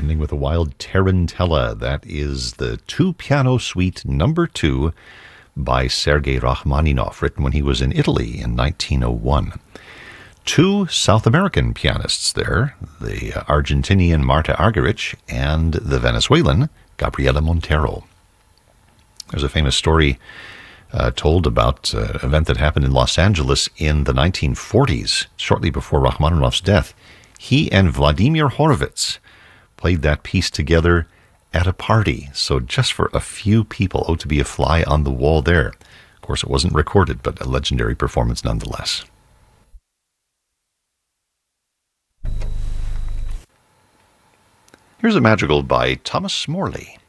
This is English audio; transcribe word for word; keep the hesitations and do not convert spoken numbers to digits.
ending with a wild Tarantella. That is the two-piano suite number two by Sergei Rachmaninoff, written when he was in Italy in nineteen oh one. Two South American pianists there, the Argentinian Marta Argerich and the Venezuelan Gabriela Montero. There's a famous story uh, told about uh, an event that happened in Los Angeles in the nineteen forties, shortly before Rachmaninoff's death. He and Vladimir Horowitz played that piece together at a party. So just for a few people, oh, to be a fly on the wall there. Of course, it wasn't recorded, but a legendary performance nonetheless. Here's a madrigal by Thomas Morley.